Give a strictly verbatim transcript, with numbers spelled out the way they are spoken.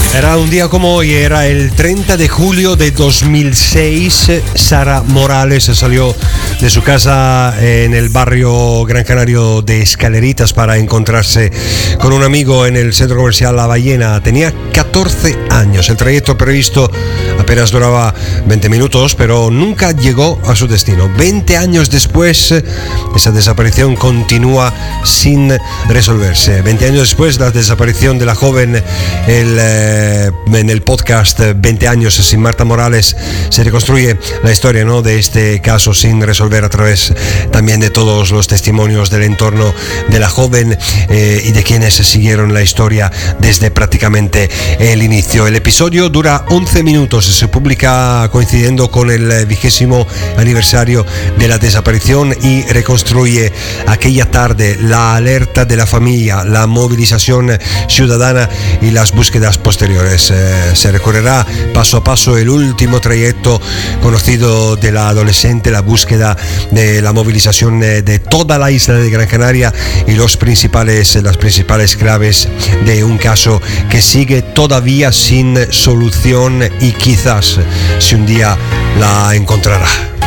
Era un día como hoy, era el treinta de julio de dos mil seis. Sara Morales salió de su casa en el barrio Gran Canario de Escaleritas para encontrarse con un amigo en el centro comercial La Ballena. Tenía catorce años. El trayecto previsto apenas duraba veinte minutos, pero nunca llegó a su destino. veinte años después, esa desaparición continúa sin resolverse. veinte años después, la desaparición de la joven, el, eh, en el podcast veinte años sin Marta Morales, se reconstruye la historia, ¿no?, de este caso sin resolver a través también de todos los testimonios del entorno de la joven eh, y de quienes siguieron la historia desde prácticamente el inicio. El episodio dura once minutos, se publica coincidiendo con el vigésimo aniversario de la desaparición y reconstruye aquella tarde, la alerta de la familia, la movilización ciudadana y las búsquedas posteriores. Eh, se recorrerá paso a paso el último trayecto conocido de la adolescente, la búsqueda de la movilización de, de toda la isla de Gran Canaria y los principales, las principales claves de un caso que sigue todavía sin solución y quizás si un día la encontrará.